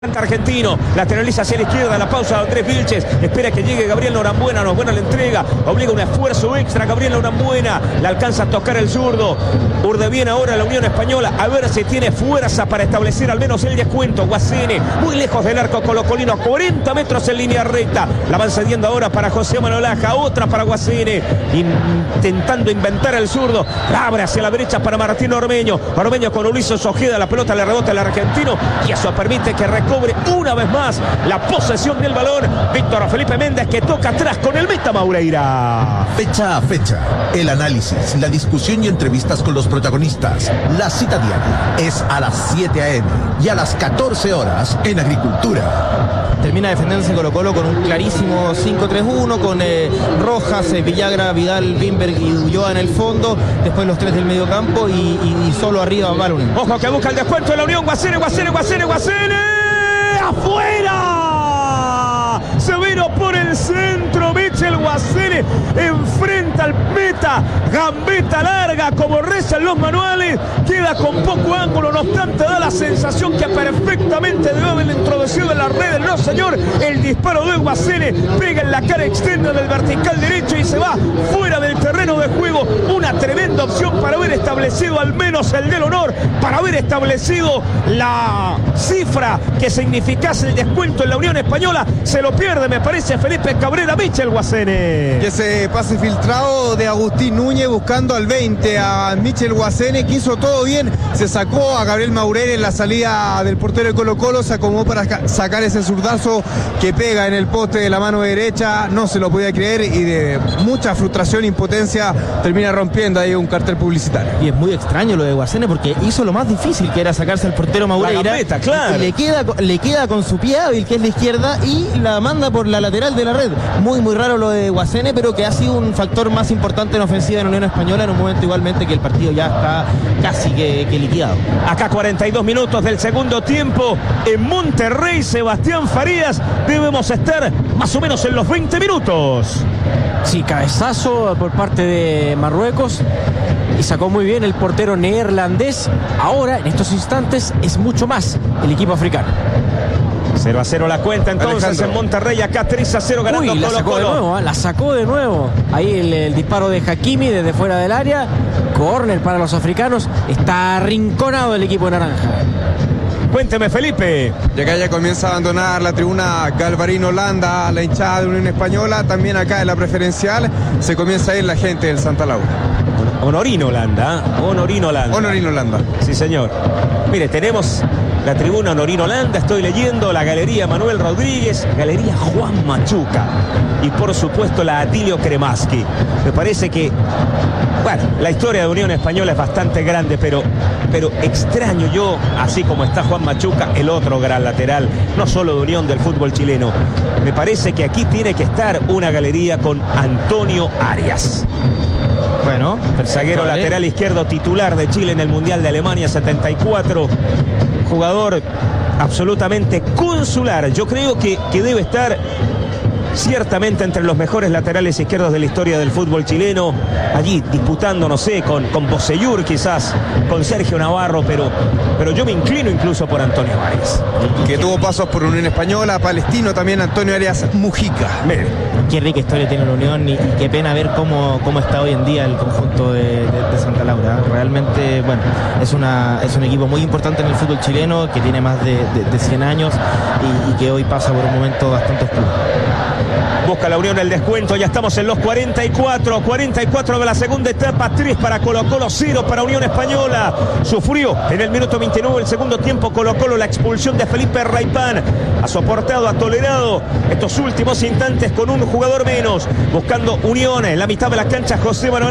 Argentino, lateraliza hacia la izquierda, la pausa de Andrés Vilches, espera que llegue Gabriel Norambuena, Norambuena le entrega, obliga un esfuerzo extra, Gabriel Norambuena, le alcanza a tocar el zurdo, urde bien ahora la Unión Española, a ver si tiene fuerza para establecer al menos el descuento. Guasene, muy lejos del arco colocolino, a 40 metros en línea recta, la van cediendo ahora para José Manolaja, otra para Guasene, intentando inventar el zurdo, abre hacia la derecha para Martín Ormeño, Ormeño con Ulises Ojeda, la pelota le rebota al argentino y eso permite que recobre una vez más la posesión del balón. Víctor Felipe Méndez que toca atrás con el meta Maureira. Fecha a fecha, el análisis, la discusión y entrevistas con los protagonistas. La cita diaria es a las 7 a.m. y a las 14 horas en Agricultura. Termina defendiéndose Colo-Colo con un clarísimo 5-3-1 con Rojas, Villagra, Vidal, Bimberg y Ulloa en el fondo. Después los tres del medio campo y solo arriba Balón. Ojo que busca el descuento de la Unión. Guasene. ¡Afuera! Se vino por el centro Michel Guasene, enfrenta al meta, gambeta larga como rezan los manuales, queda con poco ángulo, no obstante da la sensación que perfectamente debe haber introducido en la red. No señor, el disparo de Guasene pega en la cara externa del vertical derecho y se va fuera del terreno de juego. Una tremenda opción para haber establecido al menos el del honor, para haber establecido la cifra que significase el descuento en la Unión Española. Se lo pierde, me parece, Felipe Cabrera. Michel Guasene. Y ese pase filtrado de Agustín Núñez buscando al 20 a Michel Guasene, que hizo todo bien, se sacó a Gabriel Maurer en la salida del portero de Colo-Colo, se acomodó para sacar ese zurdazo que pega en el poste de la mano derecha, no se lo podía creer y de mucha frustración e impotencia termina rompiendo ahí un cartel publicitario. Y es muy extraño lo de Guasene porque hizo lo más difícil, que era sacarse al portero Maureira. La gambeta, claro. Y le queda con su pie hábil, que es la izquierda, y la manda por la lateral de la red. Muy raro lo de Guasene, pero que ha sido un factor más importante en ofensiva en Unión Española en un momento igualmente que el partido ya está casi que liquidado. Acá 42 minutos del segundo tiempo en Monterrey. Sebastián Farías, debemos estar más o menos en los 20 minutos. Sí, cabezazo por parte de Marruecos y sacó muy bien el portero neerlandés. Ahora, en estos instantes, es mucho más el equipo africano. 0-0 la cuenta entonces Alejandro. En Monterrey, acá 3-0 ganando Colo-Colo. La sacó de nuevo. Ahí el disparo de Hakimi desde fuera del área. Córner para los africanos. Está arrinconado el equipo naranja. Cuénteme, Felipe. Y acá ya comienza a abandonar la tribuna Galvarín Holanda, la hinchada de Unión Española. También acá en la preferencial se comienza a ir la gente del Santa Laura. Honorín Holanda. Honorín Holanda. Sí, señor. Mire, tenemos la tribuna Honorín Holanda, estoy leyendo la Galería Manuel Rodríguez, Galería Juan Machuca y por supuesto la Atilio Kremaski. Me parece que, bueno, la historia de Unión Española es bastante grande, pero extraño yo, así como está Juan Machuca, el otro gran lateral, no solo de Unión, del fútbol chileno. Me parece que aquí tiene que estar una galería con Antonio Arias. Bueno, el zaguero lateral izquierdo titular de Chile en el Mundial de Alemania 74. Jugador absolutamente consular. Yo creo que debe estar ciertamente entre los mejores laterales izquierdos de la historia del fútbol chileno. Allí disputando, no sé, con Bocellur quizás, con Sergio Navarro, pero yo me inclino incluso por Antonio Arias. Que tuvo pasos por Unión Española, Palestino también, Antonio Arias Mujica. Mire. Qué rica historia tiene la Unión y qué pena ver cómo está hoy en día el conjunto de Santa Laura. Realmente, bueno, es un equipo muy importante en el fútbol chileno, que tiene más de 100 años y que hoy pasa por un momento bastante oscuro. Busca la Unión el descuento, ya estamos en los 44 de la segunda etapa, 3 para Colo-Colo, 0 para Unión Española. Sufrió en el minuto 29 del segundo tiempo Colo-Colo la expulsión de Felipe Raipán. Ha soportado, ha tolerado estos últimos instantes con un jugador menos, buscando Unión en la mitad de la cancha. José Manuel